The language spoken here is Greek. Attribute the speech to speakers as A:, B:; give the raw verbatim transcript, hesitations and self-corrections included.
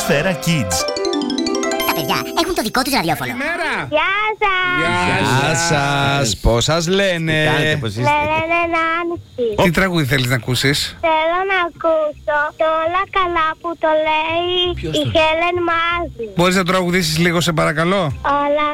A: Σφαίρα Kids.
B: Τα παιδιά έχουν το δικό τους ραδιόφωνο.
C: Καλημέρα!
D: Γεια σας!
C: Γεια σας! Πώς σας λένε?
D: Λένε Νάνση.
C: Τι τραγούδι θέλεις να ακούσεις?
D: Θέλω να ακούσω το όλα καλά που το λέει η Χέλεν Μάζη.
C: Μπορείς να τραγουδήσεις λίγο σε παρακαλώ?
D: Όλα